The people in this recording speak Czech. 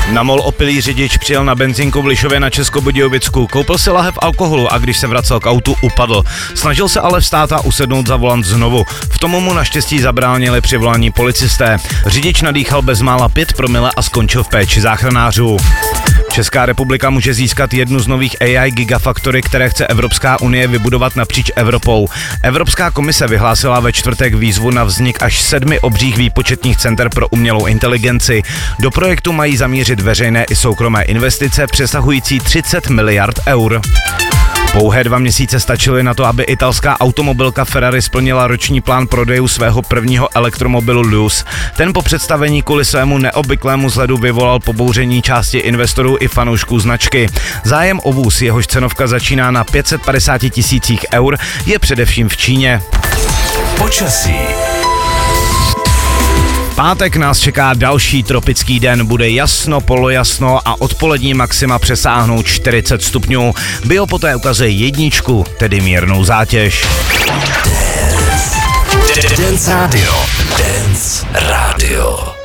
Na mol opilý řidič přijel na benzínku v Lišově na Českobudějovicku, koupil si lahev alkoholu a když se vracel k autu, upadl. Snažil se ale vstát a usednout za volant znovu. V tomu mu naštěstí zabránili při volání policisté. Řidič nadýchal bezmála 5 promile a skončil v péči záchranářů. Česká republika může získat jednu z nových AI gigafactory, které chce Evropská unie vybudovat napříč Evropou. Evropská komise vyhlásila ve čtvrtek výzvu na vznik až 7 obřích výpočetních center pro umělou inteligenci. Do projektu mají zamířit veřejné i soukromé investice přesahující 30 miliard eur. Pouhé 2 měsíce stačily na to, aby italská automobilka Ferrari splnila roční plán prodejů svého prvního elektromobilu Luce. Ten po představení kvůli svému neobvyklému vzhledu vyvolal pobouření části investorů i fanoušků značky. Zájem o vůz, jehož cenovka začíná na 550 000 eur, je především v Číně. Počasí. Pátek nás čeká další tropický den, bude jasno, polojasno a odpolední maxima přesáhnou 40 stupňů. Bio poté ukazuje 1, tedy mírnou zátěž. Dance Radio.